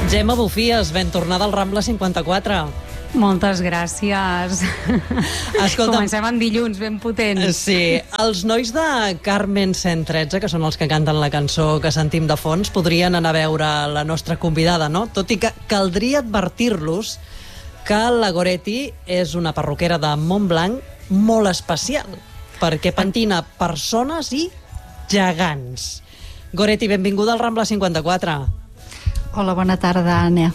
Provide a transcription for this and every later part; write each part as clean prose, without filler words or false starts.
Gemma Bufies, ben tornada al Rambla 54. Moltes gràcies. Escolta'm, comencem en dilluns, ben potents. Sí, els nois de Carmen 113, que són els que canten la cançó que sentim de fons, podrien anar a veure la nostra convidada, no? Tot i que caldria advertir-los que la Goretti és una perruquera de Montblanc molt especial, perquè pentina persones i gegants. Goretti, benvinguda al Rambla 54. Hola, bona tarda, Anna.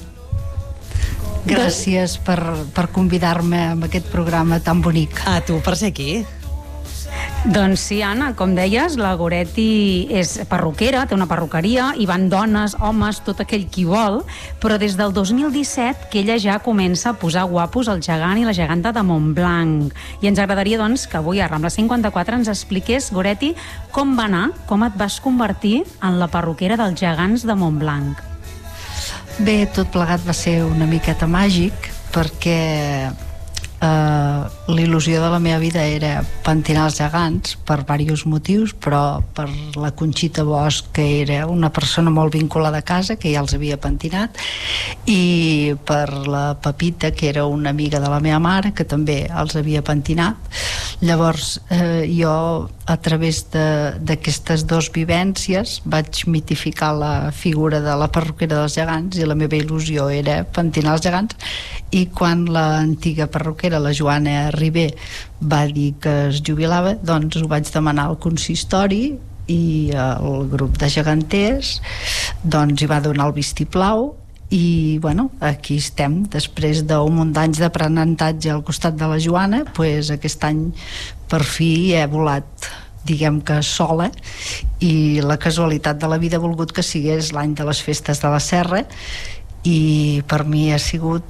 Gràcies per convidar-me a aquest programa tan bonic. A tu per ser aquí. Doncs sí, Anna, com deies, la Goretti és perruquera, té una perruqueria, hi van dones, homes, tot aquell qui vol, però des del 2017 que ella ja comença a posar guapos el gegant i la geganta de Montblanc. I ens agradaria, doncs, que avui a Rambla 54 ens expliqués, Goretti, com va anar, com et vas convertir en la perruquera dels gegants de Montblanc. Bé, tot plegat va ser una miqueta màgic, perquè la il·lusió de la meva vida era pentinar els gegants per diversos motius, però per la Conxita Bosch, que era una persona molt vinculada a casa, que ja els havia pentinat, i per la Pepita, que era una amiga de la meva mare, que també els havia pentinat. Llavors jo, a través d'aquestes dues vivències, vaig mitificar la figura de la perruquera dels gegants, i la meva il·lusió era pentinar els gegants. I quan l'antiga perruquera, la Joana Ribé, va dir que es jubilava, doncs ho vaig demanar al consistori, i el grup de geganters doncs hi va donar el vistiplau. I bueno, aquí estem, després d'un munt d'anys d'aprenentatge al costat de la Joana, doncs aquest any per fi he volat, diguem que sola, i la casualitat de la vida ha volgut que sigués l'any de les festes de la Serra, i per mi ha sigut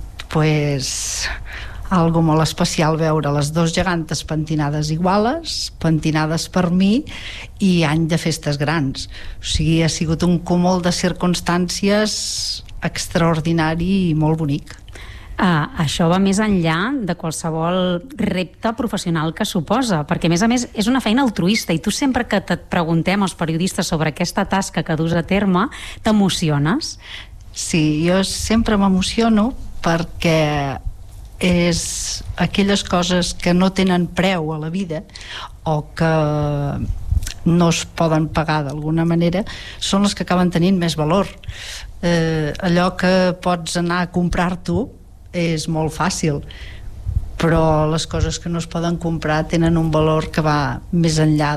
algo molt especial veure les dues gegantes pentinades iguales, pentinades per mi, i any de festes grans. O sigui, ha sigut un cúmul de circumstàncies extraordinari i molt bonic. Això va més enllà de qualsevol repte professional que suposa, perquè a més és una feina altruista, i tu sempre que et preguntem els periodistes sobre aquesta tasca que dus a terme, t'emociones? Sí, jo sempre m'emociono perquè és aquelles coses que no tenen preu a la vida o que no es poden pagar d'alguna manera, són les que acaben tenint més valor. Allò que pots anar a comprar tu és molt fàcil, però les coses que no es poden comprar tenen un valor que va més enllà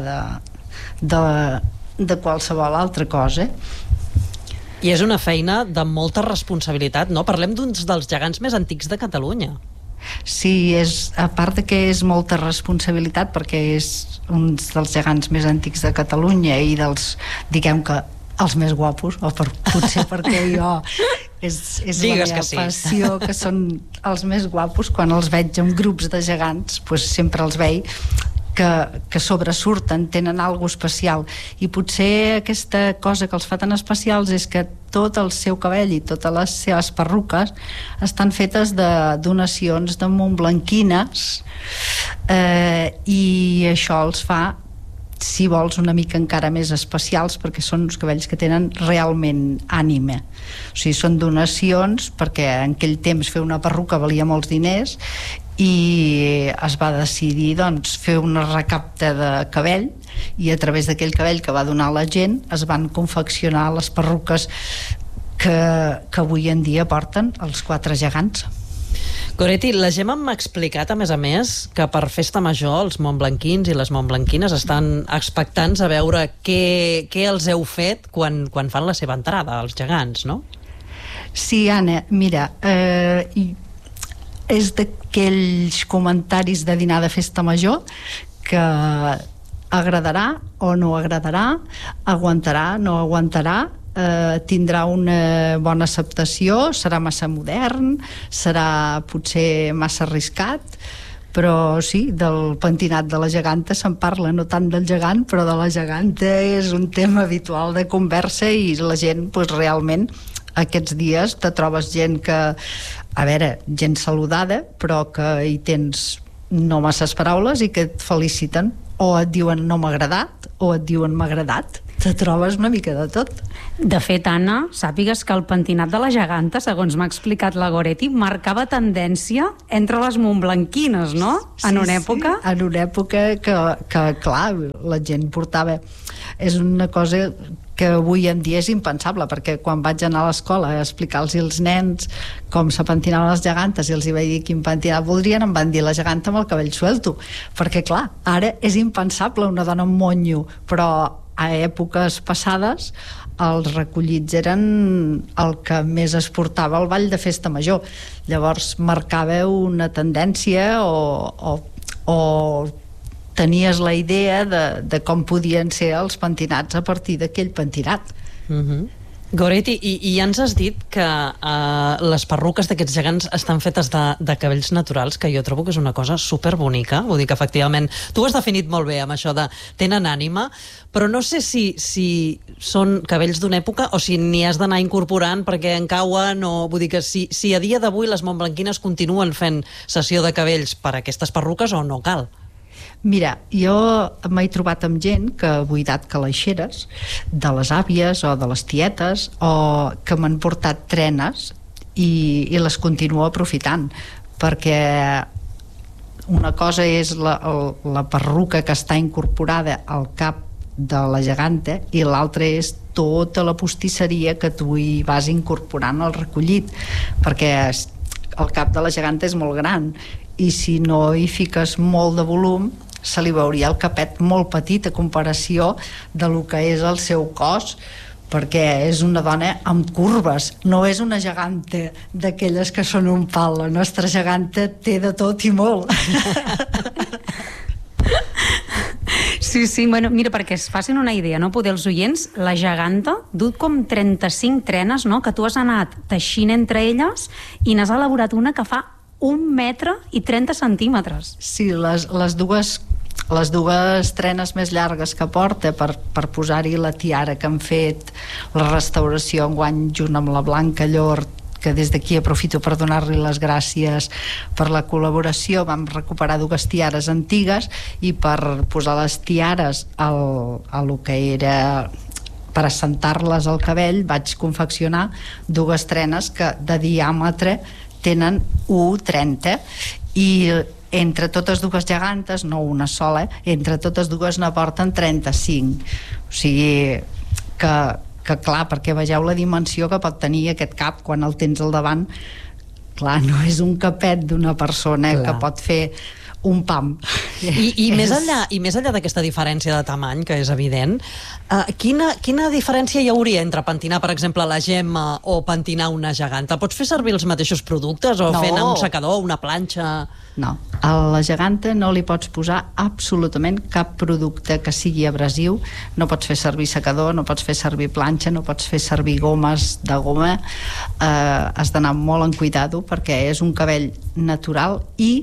de qualsevol altra cosa. I és una feina de molta responsabilitat, no? Parlem d'uns dels gegants més antics de Catalunya. Sí, a part de que és molta responsabilitat, perquè és un dels gegants més antics de Catalunya i dels, diguem que, els més guapos, o potser perquè jo és la meva passió, que són els més guapos. Quan els veig en grups de gegants, doncs sempre els veig que sobresurten, tenen alguna cosa especial, i potser aquesta cosa que els fa tan especials és que tot el seu cabell i totes les seves perruques estan fetes de donacions de montblanquines, i això els fa, si vols, una mica encara més especials, perquè són uns cabells que tenen realment ànima. O sigui, són donacions, perquè en aquell temps fer una perruca valia molts diners, i es va decidir, doncs, fer una recapta de cabell, i a través d'aquell cabell que va donar la gent es van confeccionar les perruques que avui en dia porten els 4 gegants. Goretti, la Gemma m'ha explicat, a més, que per Festa Major els montblanquins i les montblanquines estan expectants a veure què els heu fet quan fan la seva entrada, els gegants, no? Sí, Anna, mira, és d'aquells comentaris de dinar de Festa Major que agradarà o no agradarà, aguantarà, no aguantarà, tindrà una bona acceptació, serà massa modern, serà potser massa arriscat, però sí, del pentinat de la geganta se'n parla, no tant del gegant, però de la geganta és un tema habitual de conversa, i la gent, doncs, realment aquests dies te trobes gent que, a veure, gent saludada, però que hi tens no masses paraules i que et feliciten, o et diuen no m'ha agradat o et diuen m'ha agradat. te trobes una mica de tot. De fet, Anna, sàpigues que el pentinat de la geganta, segons m'ha explicat la Goretti, marcava tendència entre les montblanquines, no? En una època... Sí, en una època que clar, la gent portava... És una cosa que avui en dia és impensable, perquè quan vaig anar a l'escola a explicar-los als nens com se pentinaven les gegantes i els hi vaig dir quin pentinat voldrien, em van dir la geganta amb el cabell suelto, perquè clar, ara és impensable una dona amb monyo, però a èpoques passades els recollits eren el que més es portava al ball de festa major. Llavors marcava una tendència o tenies la idea de com podien ser els pentinats a partir d'aquell pentinat. Goretti, i ja ens has dit que les perruques d'aquests gegants estan fetes de cabells naturals, que jo trobo que és una cosa superbonica. Vull dir que efectivament tu ho has definit molt bé amb això de tenen ànima, però no sé si són cabells d'una època o si n'hi has d'anar incorporant perquè en cauen, o vull dir que si a dia d'avui les montblanquines continuen fent sessió de cabells per aquestes perruques o no cal. Mira, jo m'he trobat amb gent que ha buidat calaixeres de les àvies o de les tietes, o que m'han portat trenes i les continuo aprofitant, perquè una cosa és la perruca que està incorporada al cap de la geganta i l'altra és tota la postisseria que tu hi vas incorporant al recollit, perquè el cap de la geganta és molt gran i si no hi fiques molt de volum se li veuria el capet molt petit a comparació de lo que és el seu cos, perquè és una dona amb curves, no és una geganta d'aquelles que són un pal. La nostra geganta té de tot i molt. Sí, bueno, mira, perquè es facin una idea, no? Poder els oients, la geganta du com 35 trenes, no?, que tu has anat teixint entre elles i n'has elaborat una que fa 1 metre i 30 centímetres. Sí, les dues trenes més llargues que porta per posar-hi la tiara que han fet la restauració enguany junt amb la Blanca Llor, que des d'aquí aprofito per donar-li les gràcies per la col·laboració. Vam recuperar 2 tiares antigues i per posar les tiares a lo que era per assentar-les al cabell vaig confeccionar 2 trenes que de diàmetre tenen 1,30 i entre totes 2 gegantes, no una sola, entre totes 2 n'aporten 35. O sigui que clar, perquè vegeu la dimensió que pot tenir aquest cap quan el tens al davant. Clar, no és un capet d'una persona que pot fer un pam. I més enllà d'aquesta diferència de tamany, que és evident, quina diferència hi hauria entre pentinar, per exemple, la Gemma o pentinar una geganta? Pots fer servir els mateixos productes o fent un secador, una planxa? No, a la geganta no li pots posar absolutament cap producte que sigui abrasiu. No pots fer servir secador, no pots fer servir planxa, no pots fer servir gomes de goma. Has d'anar molt en cuidado perquè és un cabell natural i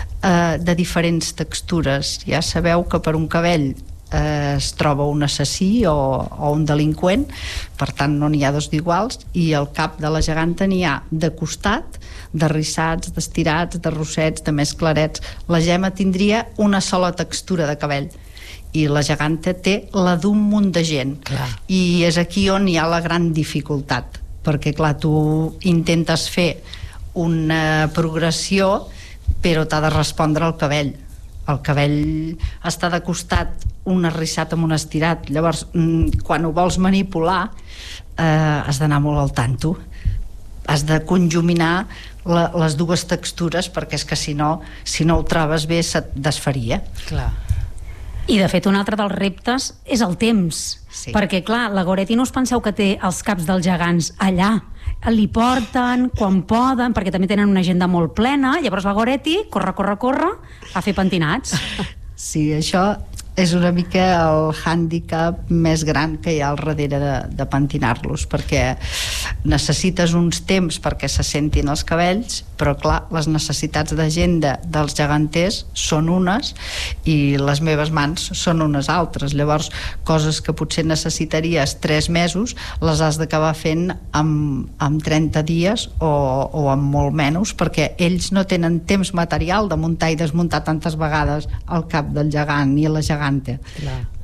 de diferents textures. Ja sabeu que per un cabell es troba un assassí o un delinqüent, per tant no n'hi ha 2 d'iguals, i al cap de la geganta n'hi ha de costat, de rissats, d'estirats, de rossets, de més clarets. La Gemma tindria una sola textura de cabell i la geganta té la d'un munt de gent. Clar. I és aquí on hi ha la gran dificultat, perquè clar, tu intentes fer una progressió però t'ha de respondre el cabell. El cabell està de costat, un arrissat amb un estirat. Llavors, quan ho vols manipular, has d'anar molt al tanto. Has de conjuminar les 2 textures, perquè és que si no ho trobes bé se't desfaria. Clar. I de fet un altre dels reptes és el temps, perquè clar, la Goretti no us penseu que té els caps dels gegants allà, li porten quan poden, perquè també tenen una agenda molt plena. Llavors la Goretti corre a fer pentinats. Sí, això és una mica el hàndicap més gran que hi ha al darrere de pentinar-los, perquè necessites uns temps perquè se sentin els cabells, però clar, les necessitats d'agenda dels geganters són unes i les meves mans són unes altres. Llavors, coses que potser necessitaries 3 mesos les has d'acabar fent amb 30 dies o amb molt menys, perquè ells no tenen temps material de muntar i desmuntar tantes vegades el cap del gegant i la geganta. Clar.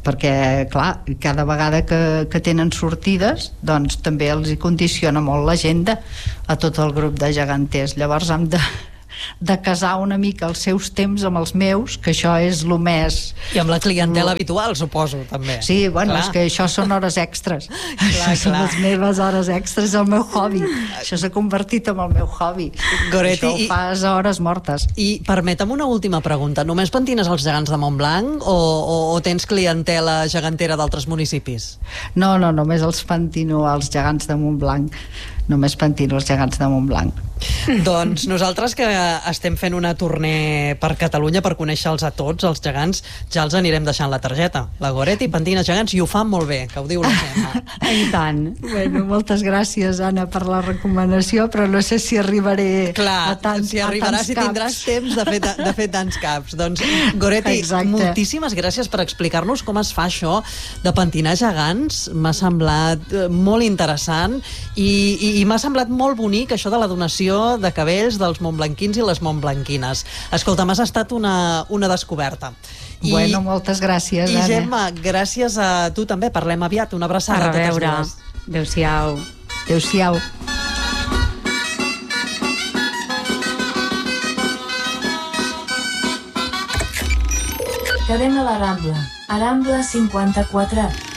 perquè, clar, cada vegada que tenen sortides, doncs també els hi condiciona molt l'agenda a tot el grup de geganters. Llavors hem de casar una mica els seus temps amb els meus, que això és el més... I amb la clientela habitual, suposo, també. Sí, bueno, clar. És que això són hores extres. Això són les meves hores extres, el meu hobby. Això s'ha convertit en el meu hobby. Goretti, això ho fas a hores mortes. I permetem una última pregunta. Només pentines els gegants de Montblanc o tens clientela gegantera d'altres municipis? No, només els pentino als gegants de Montblanc. Només pentino els gegants de Montblanc. Doncs nosaltres que estem fent una tournée per Catalunya per conèixer-los a tots, els gegants, ja els anirem deixant la targeta. La Goretti pentina gegants i ho fan molt bé, que ho diu la Gemma. I tant. Bueno, moltes gràcies, Anna, per la recomanació, però no sé si arribaré a tants si arribaràs i tindràs temps de fer tants caps. Doncs, Goretti, moltíssimes gràcies per explicar-nos com es fa això de pentinar gegants. M'ha semblat molt interessant i m'ha semblat molt bonic això de la donació de cabells dels montblanquins i les montblanquines. Escolta, m'has estat una descoberta. Bueno, moltes gràcies, Anna. I Gemma, gràcies a tu també. Parlem aviat. Una abraçada a totes dues. Adéu-siau. Adéu-siau. Cadena La Rambla, a Rambla 54.